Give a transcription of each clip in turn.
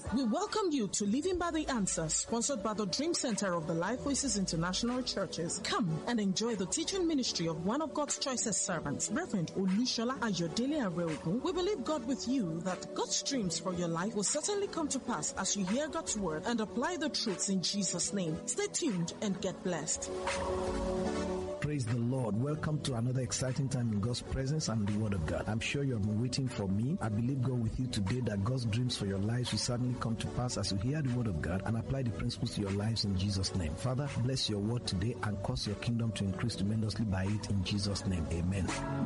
We welcome you to Living by the Answer, sponsored by the Dream Center of the Life Voices International Churches. Come and enjoy the teaching ministry of one of God's choicest servants, Reverend Olushola Ayodele Areogun. We believe God with you that God's dreams for your life will certainly come to pass as you hear God's word and apply the truths in Jesus' name. Stay tuned and get blessed. Praise the Lord. Welcome to another exciting time in God's presence and the Word of God. I'm sure you have been waiting for me. I believe God with you today that God's dreams for your lives will certainly come to pass as you hear the Word of God and apply the principles to your lives in Jesus' name. Father, bless your word today and cause your kingdom to increase tremendously by it in Jesus' name. Amen.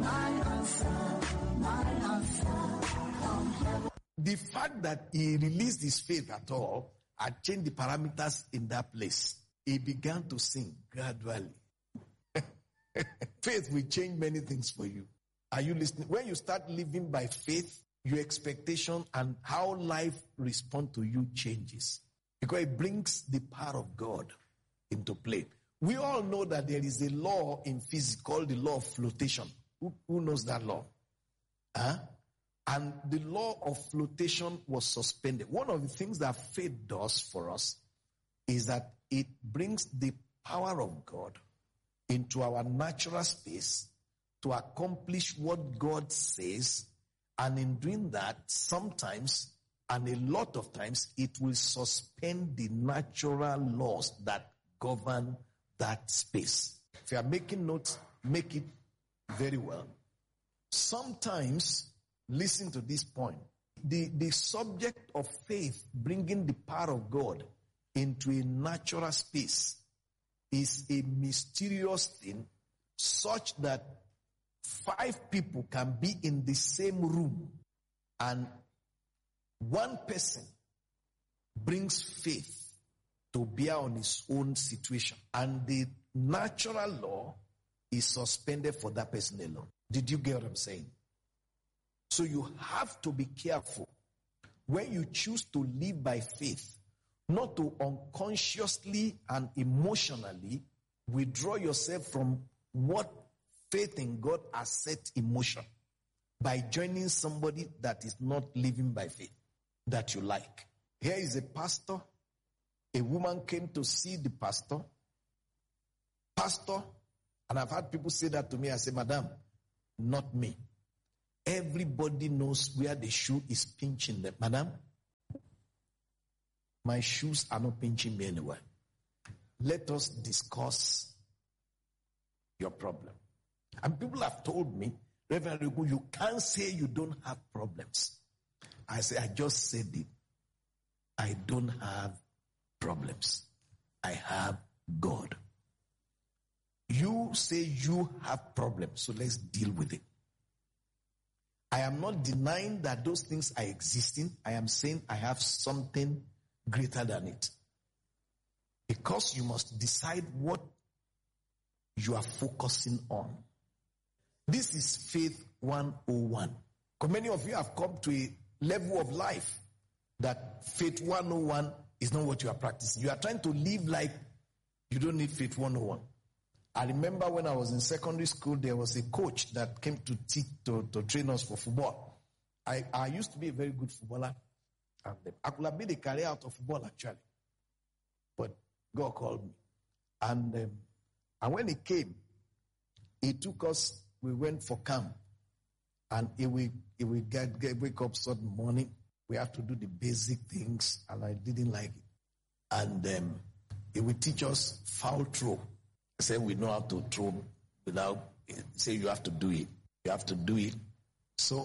The fact that he released his faith at all had changed the parameters in that place. He began to sing gradually. Faith will change many things for you. Are you listening? When you start living by faith, your expectation and how life responds to you changes. Because it brings the power of God into play. We all know that there is a law in physics called the law of flotation. Who knows that law? And the law of flotation was suspended. One of the things that faith does for us is that it brings the power of God into our natural space to accomplish what God says, and in doing that, sometimes and a lot of times it will suspend the natural laws that govern that space. If you are making notes, make it very well. Sometimes, listen to this point, the subject of faith bringing the power of God into a natural space is a mysterious thing, such that 5 people can be in the same room and one person brings faith to bear on his own situation, and the natural law is suspended for that person alone. Did you get what I'm saying? So you have to be careful when you choose to live by faith, not to unconsciously and emotionally withdraw yourself from what faith in God has set in motion by joining somebody that is not living by faith that you like. Here is a pastor. A woman came to see the pastor. Pastor, and I've had people say that to me. I say, Madam, not me. Everybody knows where the shoe is pinching them. Madam, my shoes are not pinching me anywhere. Let us discuss your problem. And people have told me, Reverend Rigu, you can't say you don't have problems. I say, I just said it. I don't have problems. I have God. You say you have problems, so let's deal with it. I am not denying that those things are existing. I am saying I have something greater than it. Because you must decide what you are focusing on. This is faith 101. Because many of you have come to a level of life that faith 101 is not what you are practicing. You are trying to live like you don't need faith 101. I remember when I was in secondary school, there was a coach that came to teach, to train us for football. I used to be a very good footballer. And I could have made a career out of football, actually. But God called me. And when he came, he took us, we went for camp. And he will wake up certain morning. We have to do the basic things, and I didn't like it. And he will teach us foul throw. He said we know how to throw without, say you have to do it. You have to do it. So,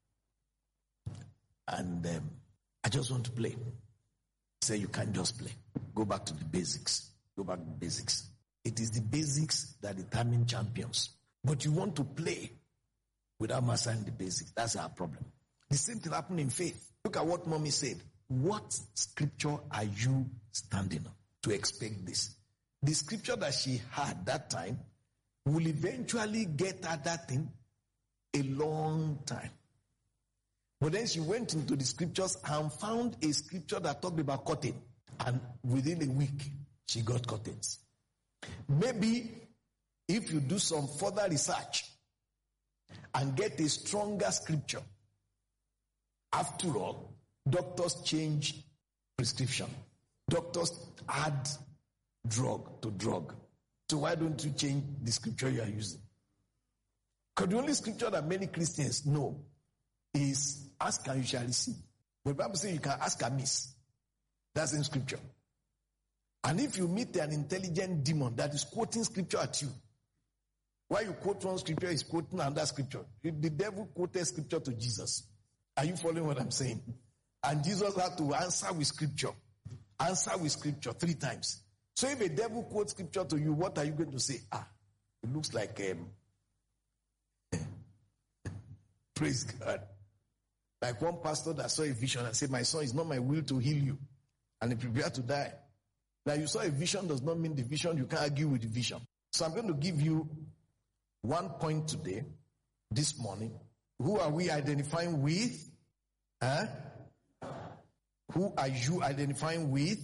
and I just want to play. Say you can't just play. Go back to the basics. Go back to the basics. It is the basics that determine champions. But you want to play without mastering the basics. That's our problem. The same thing happened in faith. Look at what mommy said. What scripture are you standing on to expect this? The scripture that she had that time will eventually get at that thing a long time. But then she went into the scriptures and found a scripture that talked about cotton. And within a week, she got cottons. Maybe if you do some further research and get a stronger scripture, after all, doctors change prescription. Doctors add drug to drug. So why don't you change the scripture you are using? Because the only scripture that many Christians know is ask and you shall receive. But the Bible says you can ask amiss. That's in scripture. And if you meet an intelligent demon that is quoting scripture at you, while you quote one scripture, he's quoting another scripture. The devil quoted scripture to Jesus. Are you following what I'm saying? And Jesus had to answer with scripture. Answer with scripture 3 times. So if a devil quotes scripture to you, what are you going to say? It looks like praise God. Like one pastor that saw a vision and said, my son, it's not my will to heal you. And he prepared to die. Now you saw a vision does not mean the vision. You can't argue with the vision. So I'm going to give you 1 point today, this morning. Who are we identifying with? Who are you identifying with?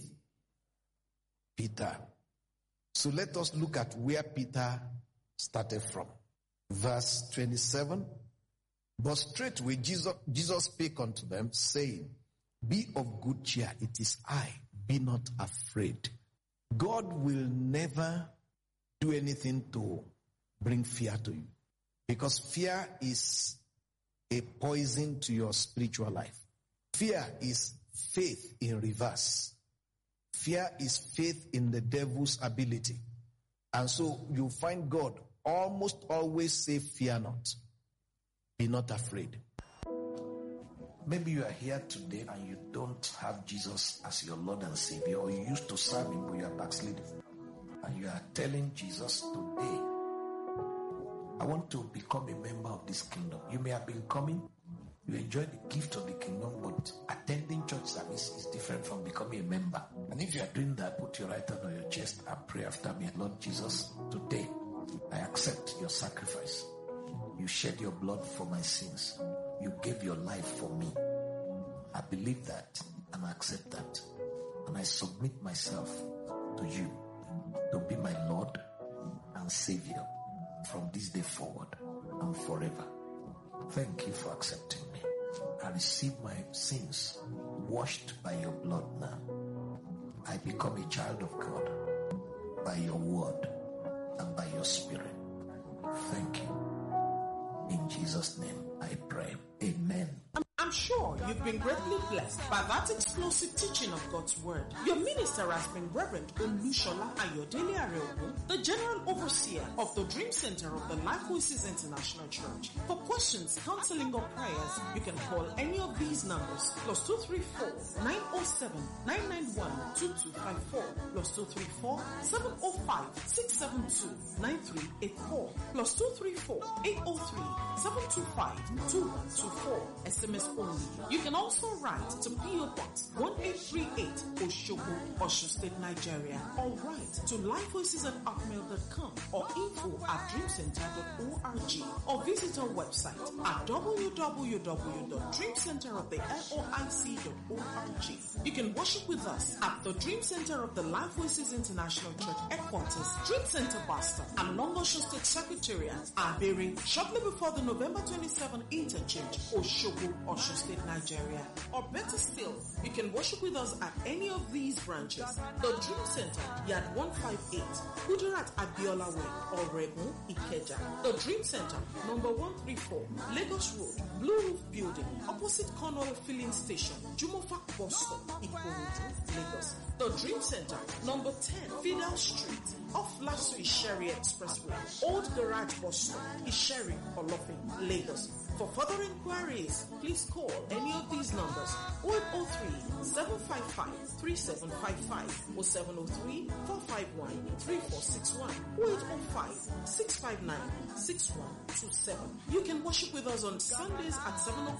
Peter. So let us look at where Peter started from. Verse 27. But straightway Jesus spake unto them, saying, be of good cheer, it is I, be not afraid. God will never do anything to bring fear to you. Because fear is a poison to your spiritual life. Fear is faith in reverse. Fear is faith in the devil's ability. And so you find God almost always say, fear not. Be not afraid. Maybe you are here today and you don't have Jesus as your Lord and Savior, or you used to serve him but you are backsliding. And you are telling Jesus, today, I want to become a member of this kingdom. You may have been coming, you enjoy the gift of the kingdom, but attending church service is different from becoming a member. And if you are doing that, put your right hand on your chest and pray after me. Lord Jesus, today, I accept your sacrifice. You shed your blood for my sins. You gave your life for me. I believe that and I accept that. And I submit myself to you to be my Lord and Savior from this day forward and forever. Thank you for accepting me. I receive my sins washed by your blood now. I become a child of God by your word and by your spirit. Thank you. In Jesus' name I pray. Amen. I'm sure you've been greatly blessed by that explosive teaching of God's Word. Your minister has been Reverend Olushola Ayodele Areogun, the General Overseer of the Dream Center of the Life Voices International Church. For questions, counseling, or prayers, you can call any of these numbers: +234 907 991 2254, +234 705 672 9384, +234 803 725 2124. SMS only. You can also write to P.O. Box 1838 Oshogo, Osho State, Nigeria, or write to lifevoices@hotmail.com or info@dreamcenter.org, or visit our website at www.dreamcenteroftheLOIC.org. You can worship with us at the Dream Center of the Life Voices International Church Headquarters, Dream Center Boston, and Long Osho State Secretariat, Abere, shortly before the November 27 interchange, Oshogo, Osho State, Nigeria. Or better still, you can worship with us at any of these branches: the Dream Center, Yard 158, Gujarat Abiola Way, Oregun, Ikeja; the Dream Center, number 134, Lagos Road, Blue Roof Building, opposite Cornwall Filling Station, Jumofa Bus Stop, Ikorodu, Lagos; the Dream Center, number 10, Fidel Street, off Lasso Isheri Expressway, Old Garage Bus Stop, Isheri, Olofin, Lagos. For further inquiries, please call any of these numbers: 0803-755-3755 or 703-451-3461, 0805-659-6127. You can worship with us on Sundays at 7 o'clock